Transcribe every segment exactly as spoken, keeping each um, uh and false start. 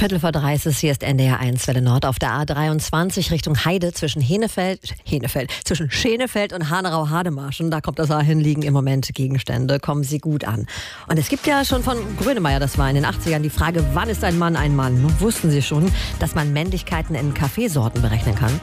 Viertel vor drei ist es, hier ist N D R eins Welle Nord auf der A dreiundzwanzig Richtung Heide zwischen Henefeld, Henefeld, zwischen Schenefeld und Hanau-Hademarschen. Da kommt das hin, liegen im Moment Gegenstände, kommen sie gut an. Und es gibt ja schon von Grönemeyer, das war in den achtzigern, die Frage, wann ist ein Mann ein Mann? Nun wussten Sie schon, dass man Männlichkeiten in Kaffeesorten berechnen kann?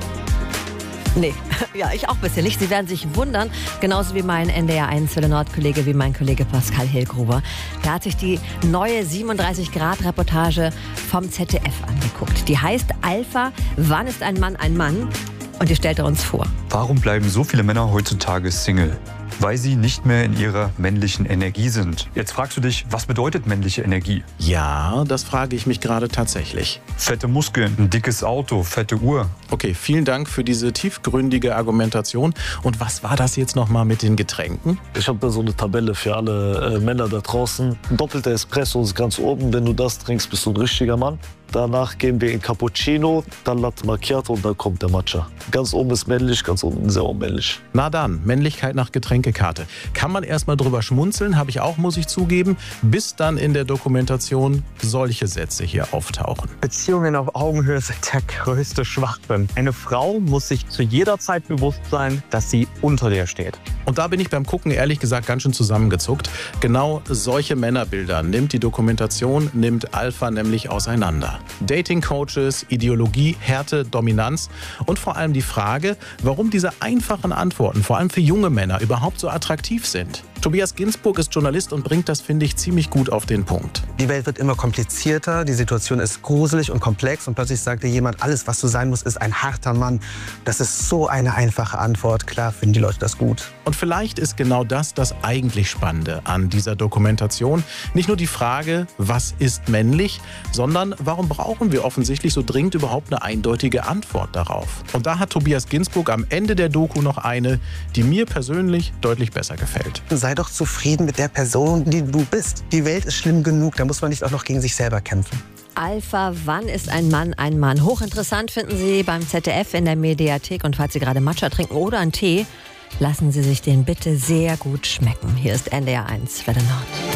Nee, ja, ich auch bisher nicht. Sie werden sich wundern, genauso wie mein N D R eins Welle Nord-Kollege, wie mein Kollege Pascal Hillgruber. Der hat sich die neue siebenunddreißig Grad Reportage vom Z D F angeguckt. Die heißt Alpha, wann ist ein Mann ein Mann? Und die stellt er uns vor. Warum bleiben so viele Männer heutzutage Single? Weil sie nicht mehr in ihrer männlichen Energie sind. Jetzt fragst du dich, was bedeutet männliche Energie? Ja, das frage ich mich gerade tatsächlich. Fette Muskeln, ein dickes Auto, fette Uhr. Okay, vielen Dank für diese tiefgründige Argumentation. Und was war das jetzt nochmal mit den Getränken? Ich habe da so eine Tabelle für alle äh, Männer da draußen. Ein doppelter Espresso ist ganz oben. Wenn du das trinkst, bist du ein richtiger Mann. Danach gehen wir in Cappuccino, dann Latte Macchiato und dann kommt der Matcha. Ganz oben ist männlich, ganz unten sehr unmännlich. Na dann, Männlichkeit nach Getränkekarte. Kann man erstmal drüber schmunzeln, habe ich auch, muss ich zugeben, bis dann in der Dokumentation solche Sätze hier auftauchen. Beziehungen auf Augenhöhe sind der größte Schwachsinn. Eine Frau muss sich zu jeder Zeit bewusst sein, dass sie unter dir steht. Und da bin ich beim Gucken ehrlich gesagt ganz schön zusammengezuckt. Genau solche Männerbilder nimmt die Dokumentation, nimmt Alpha nämlich auseinander. Dating-Coaches, Ideologie, Härte, Dominanz und vor allem die Frage, warum diese einfachen Antworten, vor allem für junge Männer, überhaupt so attraktiv sind. Tobias Ginsburg ist Journalist und bringt das, finde ich, ziemlich gut auf den Punkt. Die Welt wird immer komplizierter, die Situation ist gruselig und komplex und plötzlich sagt dir jemand, alles, was du sein musst, ist ein harter Mann. Das ist so eine einfache Antwort. Klar finden die Leute das gut. Und vielleicht ist genau das das eigentlich Spannende an dieser Dokumentation. Nicht nur die Frage, was ist männlich, sondern warum brauchen wir offensichtlich so dringend überhaupt eine eindeutige Antwort darauf? Und da hat Tobias Ginsburg am Ende der Doku noch eine, die mir persönlich deutlich besser gefällt. Sei doch zufrieden mit der Person, die du bist. Die Welt ist schlimm genug, da muss man nicht auch noch gegen sich selber kämpfen. Alpha, wann ist ein Mann ein Mann? Hochinteressant finden Sie beim Z D F in der Mediathek. Und falls Sie gerade Matcha trinken oder einen Tee, lassen Sie sich den bitte sehr gut schmecken. Hier ist N D R eins Welle Nord.